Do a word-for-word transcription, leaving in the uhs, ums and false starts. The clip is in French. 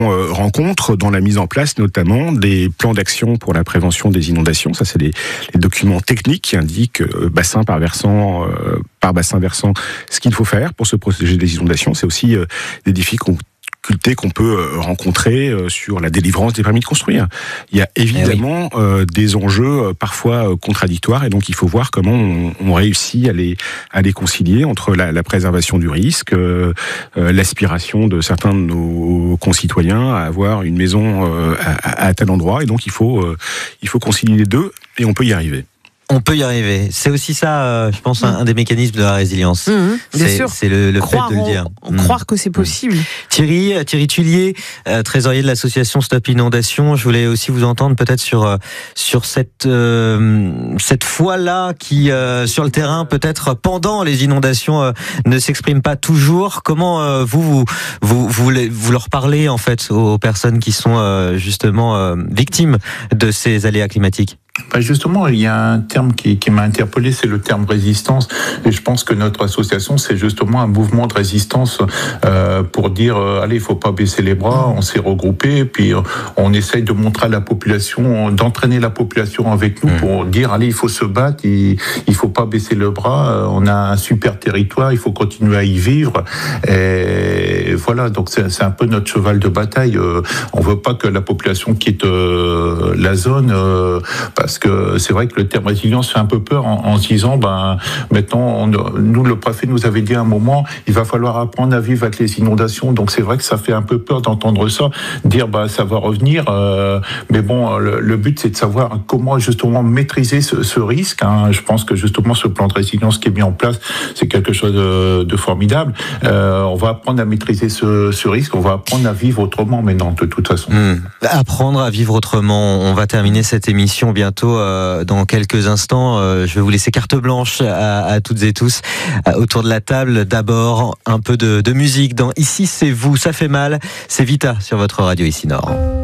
euh, rencontre dans la mise en place notamment des plans d'action pour la prévention des inondations. Ça, c'est les, les documents techniques qui indiquent euh, bassin par versant, euh, par bassin versant, ce qu'il faut faire pour se protéger des inondations. C'est aussi euh, des difficultés qu'on peut rencontrer sur la délivrance des permis de construire. Il y a évidemment eh oui. euh, des enjeux parfois contradictoires, et donc il faut voir comment on, on réussit à les, à les concilier entre la, la préservation du risque, euh, euh, l'aspiration de certains de nos concitoyens à avoir une maison euh, à, à tel endroit, et donc il faut, euh, il faut concilier les deux, et on peut y arriver. On peut y arriver. C'est aussi ça, euh, je pense, un, un des mécanismes de la résilience. Mmh, bien c'est, sûr. C'est le, le fait de le dire. En, mmh. Croire que c'est possible. Mmh. Thierry, Thierry Tuillier, euh, trésorier de l'association Stop Inondation. Je voulais aussi vous entendre peut-être sur euh, sur cette euh, cette foi-là qui, euh, sur le terrain, peut-être pendant les inondations, euh, ne s'exprime pas toujours. Comment euh, vous, vous vous vous vous leur parlez en fait aux personnes qui sont euh, justement euh, victimes de ces aléas climatiques? Bah justement, il y a un terme qui, qui m'a interpellé, c'est le terme résistance. Et je pense que notre association, c'est justement un mouvement de résistance euh, pour dire, euh, allez, il faut pas baisser les bras. On s'est regroupés, puis euh, on essaye de montrer à la population, d'entraîner la population avec nous pour dire, allez, il faut se battre, il, il faut pas baisser le bras. Euh, on a un super territoire, il faut continuer à y vivre. Et voilà, donc c'est, c'est un peu notre cheval de bataille. Euh, on veut pas que la population quitte euh, la zone. Euh, Parce que c'est vrai que le terme résilience fait un peu peur en, en se disant, ben, maintenant, on, nous, le préfet nous avait dit à un moment, il va falloir apprendre à vivre avec les inondations. Donc c'est vrai que ça fait un peu peur d'entendre ça, dire, ben, ça va revenir. Euh, mais bon, le, le but, c'est de savoir comment justement maîtriser ce, ce risque. Hein. Je pense que justement, ce plan de résilience qui est mis en place, c'est quelque chose de, de formidable. Euh, on va apprendre à maîtriser ce, ce risque. On va apprendre à vivre autrement maintenant, de toute façon. Mmh. Apprendre à vivre autrement. On va terminer cette émission bientôt. Euh, dans quelques instants, euh, je vais vous laisser carte blanche à, à toutes et tous euh, autour de la table. D'abord, un peu de, de musique dans Ici c'est vous, ça fait mal. C'est Vita sur votre radio Ici Nord.